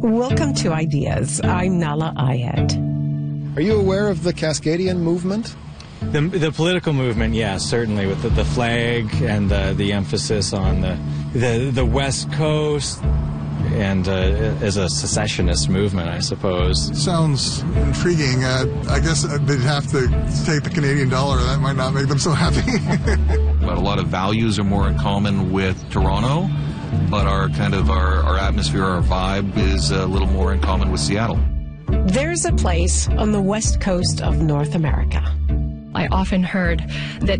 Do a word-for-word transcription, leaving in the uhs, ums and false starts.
Welcome to Ideas. I'm Nahlah Ayed. Are you aware of the Cascadian movement? The, the political movement, yes, certainly, with the, the flag and the, the emphasis on the, the, the West Coast and uh, as a secessionist movement, I suppose. Sounds intriguing. Uh, I guess they'd have to take the Canadian dollar. That might not make them so happy. But a lot of values are more in common with Toronto, but our kind of our, our atmosphere, our vibe is a little more in common with Seattle. There's a place on the west coast of North America. I often heard that